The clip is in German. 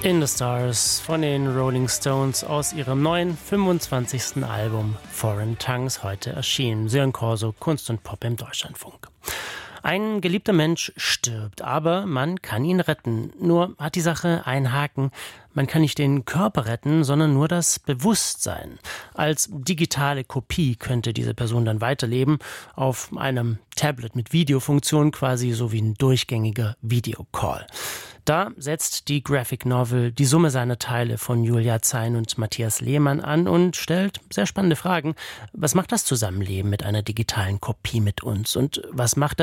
In the Stars von den Rolling Stones aus ihrem neuen 25. Album Foreign Tongues, heute erschienen. Sören Corso, Kunst und Pop im Deutschlandfunk. Ein geliebter Mensch stirbt, aber man kann ihn retten. Nur hat die Sache einen Haken. Man kann nicht den Körper retten, sondern nur das Bewusstsein. Als digitale Kopie könnte diese Person dann weiterleben, auf einem Tablet mit Videofunktion, quasi so wie ein durchgängiger Videocall. Da setzt die Graphic Novel Die Summe seiner Teile von Julia Zein und Matthias Lehmann an und stellt sehr spannende Fragen. Was macht das Zusammenleben mit einer digitalen Kopie mit uns? Und was macht